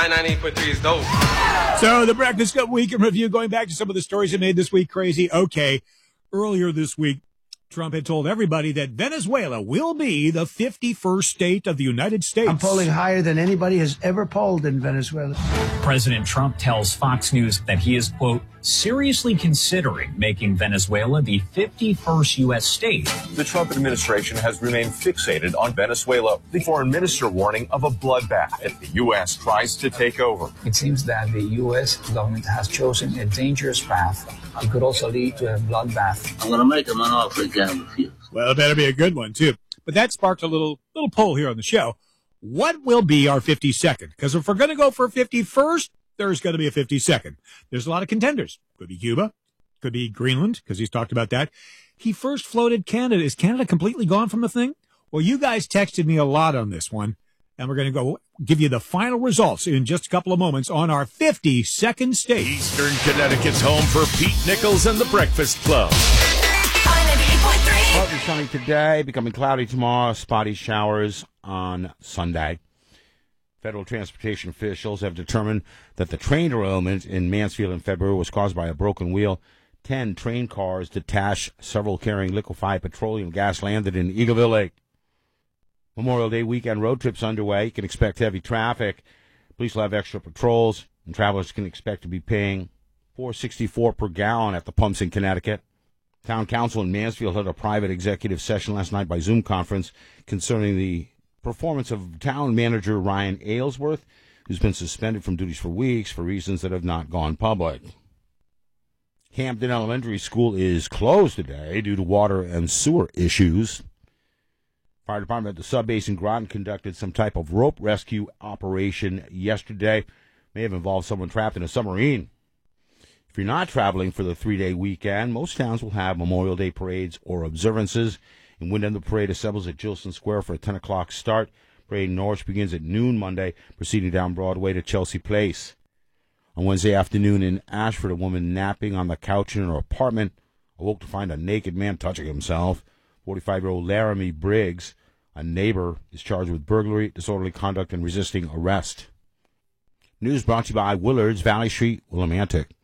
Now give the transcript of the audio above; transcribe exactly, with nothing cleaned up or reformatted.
ninety-eight point three is dope. So the Breakfast Club Week in Review, going back to some of the stories that made this week crazy. Okay, earlier this week, Trump had told everybody that Venezuela will be the fifty-first state of the United States. I'm polling higher than anybody has ever polled in Venezuela. President Trump tells Fox News that he is, quote, seriously considering making Venezuela the fifty-first U S state. The Trump administration has remained fixated on Venezuela. The foreign minister warning of a bloodbath if the U S tries to take over. It seems that the U S government has chosen a dangerous path. It could also lead to a bloodbath. I'm going to make him an offer he can't refuse. Well, it better be a good one, too. But that sparked a little little poll here on the show. What will be our fifty-second? Because if we're going to go for fifty-first, there's going to be a fifty-second. There's a lot of contenders. Could be Cuba. Could be Greenland, because he's talked about that. He first floated Canada. Is Canada completely gone from the thing? Well, you guys texted me a lot on this one, and we're going to go give you the final results in just a couple of moments on our fifty-second state. Eastern Connecticut's home for Pete Nichols and the Breakfast Club. Partly sunny today, becoming cloudy tomorrow, spotty showers on Sunday. Federal transportation officials have determined that the train derailment in Mansfield in February was caused by a broken wheel. Ten train cars detached, several carrying liquefied petroleum gas landed in Eagleville Lake. Memorial Day weekend road trips underway. You can expect heavy traffic. Police will have extra patrols, and travelers can expect to be paying four dollars and sixty-four cents per gallon at the pumps in Connecticut. Town Council in Mansfield held a private executive session last night by Zoom conference concerning the performance of town manager Ryan Aylesworth, who's been suspended from duties for weeks for reasons that have not gone public. Hampton Elementary School is closed today due to water and sewer issues. Fire department at the sub-base in Groton conducted some type of rope rescue operation yesterday. May have involved someone trapped in a submarine. If you're not traveling for the three-day weekend, most towns will have Memorial Day parades or observances. In Windham, the parade assembles at Gilson Square for a ten o'clock start. Parade in Norwich begins at noon Monday, proceeding down Broadway to Chelsea Place. On Wednesday afternoon in Ashford, a woman napping on the couch in her apartment awoke to find a naked man touching himself. forty-five-year-old Laramie Briggs, a neighbor, is charged with burglary, disorderly conduct, and resisting arrest. News brought to you by Willard's, Valley Street, Willimantic.